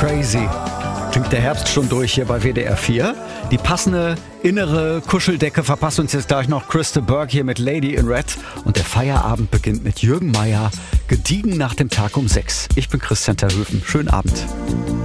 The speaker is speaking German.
Crazy. Klingt der Herbst schon durch hier bei WDR 4. Die passende innere Kuscheldecke verpasst uns jetzt gleich noch Crystal Burke hier mit Lady in Red. Und der Feierabend beginnt mit Jürgen Meier, gediegen nach dem Tag um 6. Ich bin Christian Terhöfen. Schönen Abend.